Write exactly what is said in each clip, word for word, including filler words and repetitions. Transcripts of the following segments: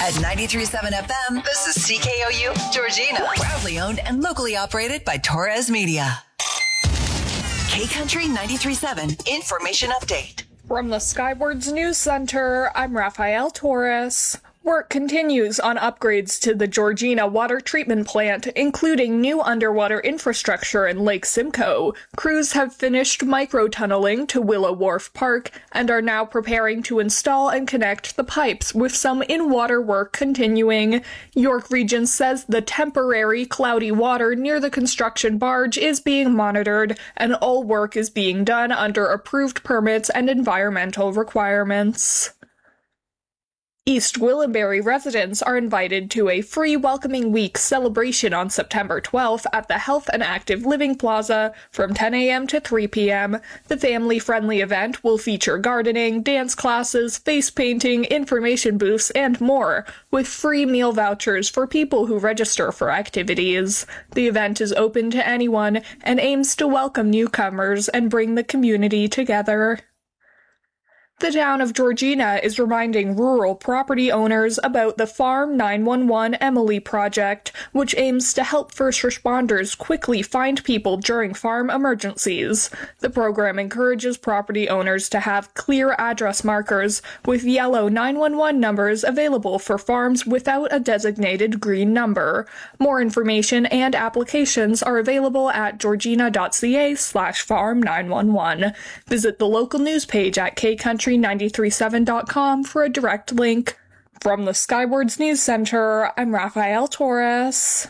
At ninety-three point seven F M, this is C K O U, Georgina. Proudly owned and locally operated by Torres Media. K-Country ninety-three point seven Information Update. From the Skywards News Center, I'm Rafael Torres. Work continues on upgrades to the Georgina water treatment plant, including new underwater infrastructure in Lake Simcoe. Crews have finished micro-tunneling to Willow Wharf Park and are now preparing to install and connect the pipes, with some in-water work continuing. York Region says the temporary cloudy water near the construction barge is being monitored, and all work is being done under approved permits and environmental requirements. East Gwillimbury residents are invited to a free Welcoming Week celebration on September twelfth at the Health and Active Living Plaza from ten a.m. to three p.m. The family-friendly event will feature gardening, dance classes, face painting, information booths, and more, with free meal vouchers for people who register for activities. The event is open to anyone and aims to welcome newcomers and bring the community together. The town of Georgina is reminding rural property owners about the Farm nine one one Emily project, which aims to help first responders quickly find people during farm emergencies. The program encourages property owners to have clear address markers with yellow nine one one numbers available for farms without a designated green number. More information and applications are available at georgina.ca slash farm 911. Visit the local news page at K Country ninety-three point seven dot com for a direct link. From the Skywards News Center, I'm Rafael Torres.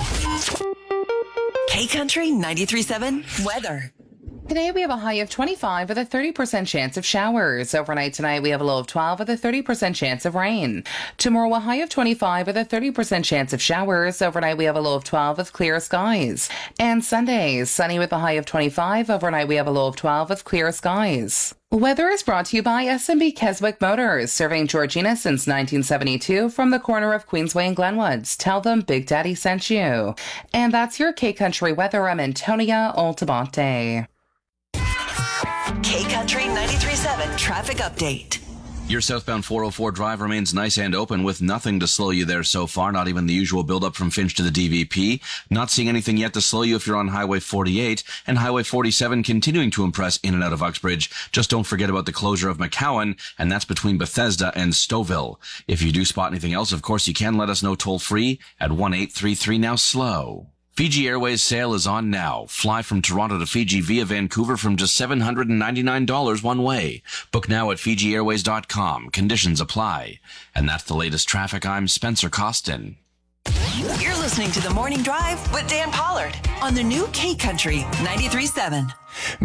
K-Country ninety-three point seven weather. Today we have a high of twenty-five with a thirty percent chance of showers. Overnight tonight we have a low of twelve with a thirty percent chance of rain. Tomorrow a high of twenty-five with a thirty percent chance of showers. Overnight we have a low of twelve with clear skies. And Sunday, sunny with a high of twenty-five. Overnight we have a low of twelve with clear skies. Weather is brought to you by S and B Keswick Motors, serving Georgina since nineteen seventy-two from the corner of Queensway and Glenwoods. Tell them Big Daddy sent you. And that's your K-Country weather. I'm Antonia Altamonte. K-Country ninety-three point seven traffic update. Your southbound four oh four drive remains nice and open with nothing to slow you there so far, not even the usual buildup from Finch to the D V P. Not seeing anything yet to slow you if you're on Highway forty-eight, and Highway forty-seven continuing to impress in and out of Uxbridge. Just don't forget about the closure of McCowan, and that's between Bethesda and Stouffville. If you do spot anything else, of course, you can let us know toll-free at one eight three three now slow. Fiji Airways sale is on now. Fly from Toronto to Fiji via Vancouver from just seven hundred ninety-nine dollars one way. Book now at Fiji Airways dot com. Conditions apply. And that's the latest traffic. I'm Spencer Costin. You're listening to The Morning Drive with Dan Pollard on the new K-Country ninety-three point seven.